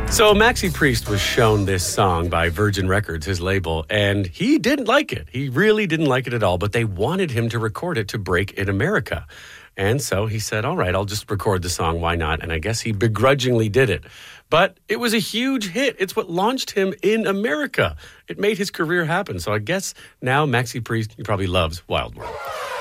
So Maxi Priest was shown this song by Virgin Records, his label, and he didn't like it. He really didn't like it at all, but they wanted him to record it to break in America. And so he said, all right, I'll just record the song. Why not? And I guess he begrudgingly did it. But it was a huge hit. It's what launched him in America. It made his career happen. So I guess now Maxi Priest, he probably loves Wild World.